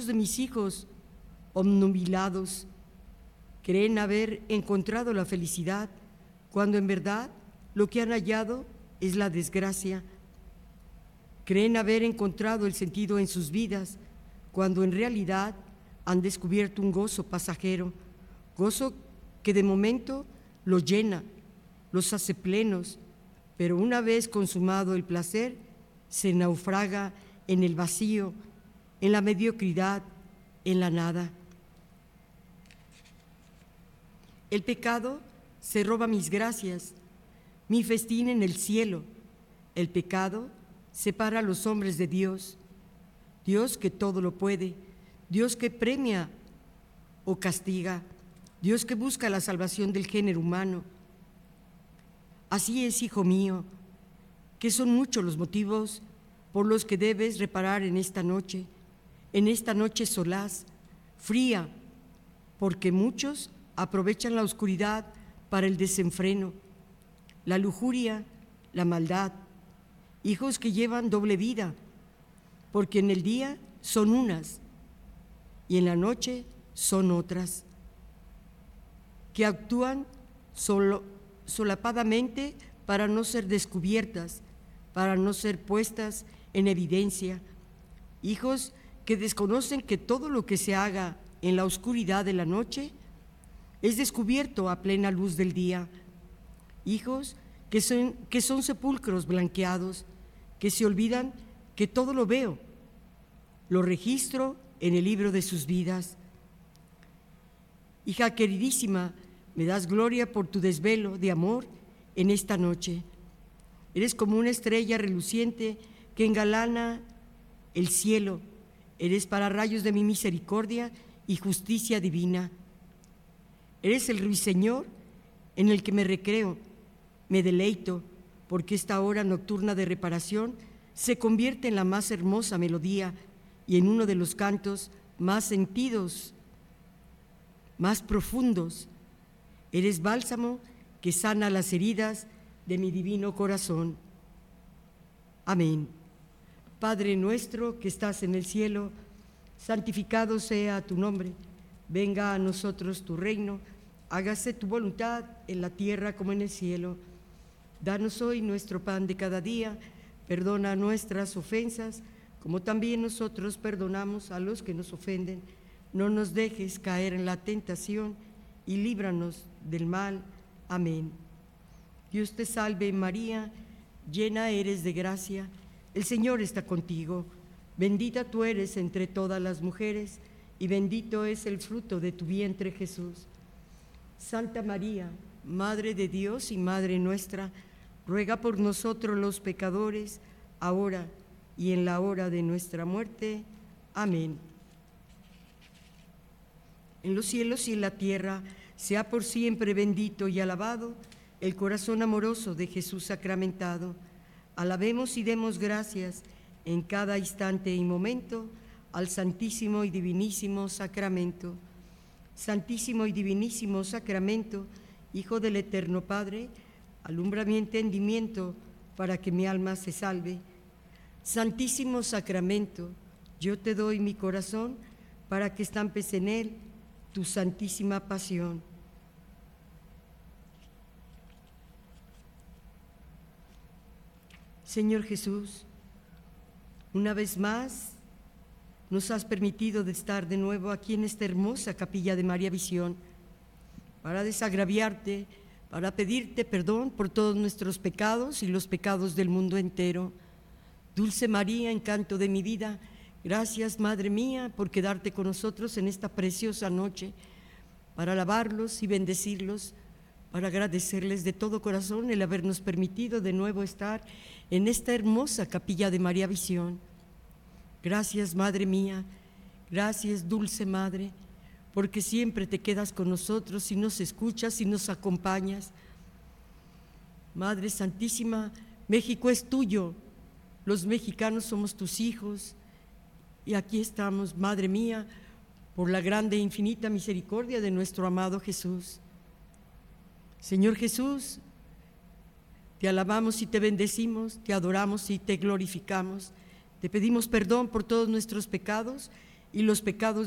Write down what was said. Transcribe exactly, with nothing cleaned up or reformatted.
¿Cuántos de mis hijos obnubilados creen haber encontrado la felicidad cuando en verdad lo que han hallado es la desgracia? Creen haber encontrado el sentido en sus vidas cuando en realidad han descubierto un gozo pasajero, gozo que de momento los llena, los hace plenos, pero una vez consumado el placer, se naufraga en el vacío, en la mediocridad, en la nada. El pecado se roba mis gracias, mi festín en el cielo. El pecado separa a los hombres de Dios, Dios que todo lo puede, Dios que premia o castiga, Dios que busca la salvación del género humano. Así es, hijo mío, que son muchos los motivos por los que debes reparar en esta noche, en esta noche solaz, fría, porque muchos aprovechan la oscuridad para el desenfreno, la lujuria, la maldad, hijos que llevan doble vida, porque en el día son unas y en la noche son otras, que actúan solo, solapadamente para no ser descubiertas, para no ser puestas en evidencia, hijos que desconocen que todo lo que se haga en la oscuridad de la noche es descubierto a plena luz del día, hijos que son, que son sepulcros blanqueados, que se olvidan que todo lo veo, lo registro en el libro de sus vidas. Hija queridísima, me das gloria por tu desvelo de amor en esta noche. Eres como una estrella reluciente que engalana el cielo. Eres pararrayos de mi misericordia y justicia divina. Eres el ruiseñor en el que me recreo, me deleito, porque esta hora nocturna de reparación se convierte en la más hermosa melodía y en uno de los cantos más sentidos, más profundos. Eres bálsamo que sana las heridas de mi divino corazón. Amén. Padre nuestro que estás en el cielo, santificado sea tu nombre. Venga a nosotros tu reino, hágase tu voluntad en la tierra como en el cielo. Danos hoy nuestro pan de cada día, perdona nuestras ofensas, como también nosotros perdonamos a los que nos ofenden. No nos dejes caer en la tentación y líbranos del mal. Amén. Dios te salve María, llena eres de gracia, el Señor está contigo. Bendita tú eres entre todas las mujeres, y bendito es el fruto de tu vientre, Jesús. Santa María, Madre de Dios y Madre nuestra, ruega por nosotros los pecadores, ahora y en la hora de nuestra muerte. Amén. En los cielos y en la tierra, sea por siempre bendito y alabado el corazón amoroso de Jesús sacramentado. Alabemos y demos gracias en cada instante y momento al Santísimo y Divinísimo Sacramento. Santísimo y Divinísimo Sacramento, Hijo del Eterno Padre, alumbra mi entendimiento para que mi alma se salve. Santísimo Sacramento, yo te doy mi corazón para que estampes en él tu santísima pasión. Señor Jesús, una vez más nos has permitido de estar de nuevo aquí en esta hermosa capilla de María Visión para desagraviarte, para pedirte perdón por todos nuestros pecados y los pecados del mundo entero. Dulce María, encanto de mi vida, gracias, Madre mía, por quedarte con nosotros en esta preciosa noche, para alabarlos y bendecirlos, para agradecerles de todo corazón el habernos permitido de nuevo estar en esta hermosa capilla de María Visión. Gracias, Madre mía, gracias, Dulce Madre, porque siempre te quedas con nosotros y nos escuchas y nos acompañas. Madre Santísima, México es tuyo, los mexicanos somos tus hijos, y aquí estamos, Madre mía, por la grande e infinita misericordia de nuestro amado Jesús. Señor Jesús, te alabamos y te bendecimos, te adoramos y te glorificamos. Te pedimos perdón por todos nuestros pecados y los pecados